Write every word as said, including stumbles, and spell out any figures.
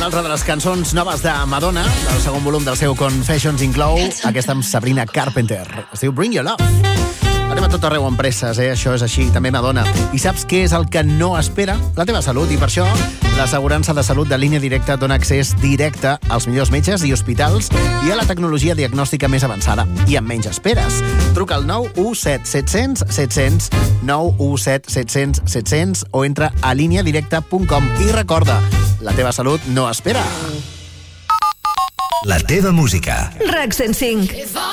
altra de les cançons noves de Madonna, del segon volum del seu Confessions inclou aquesta amb Sabrina Carpenter. Es diu Bring Your Love. Anem a tot arreu amb presses, eh? Això és així, també Madonna. I saps què és el que no espera? La teva salut, i per això l'assegurança de salut de Línia Directa dona accés directe als millors metges i hospitals i a la tecnologia diagnòstica més avançada i amb menys esperes. Truca al nou u set set zero zero set zero zero, nou u set set zero zero set zero zero o entra a línia directa punt com i recorda, la teva salut no espera. La teva música. RAC cent cinc.